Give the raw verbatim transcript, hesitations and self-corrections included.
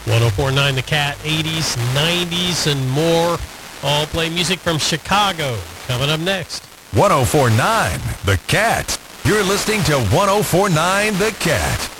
one oh four point nine The Cat, eighties, nineties, and more. All play music from Chicago. Coming up next. one oh four point nine The Cat. You're listening to one oh four point nine The Cat.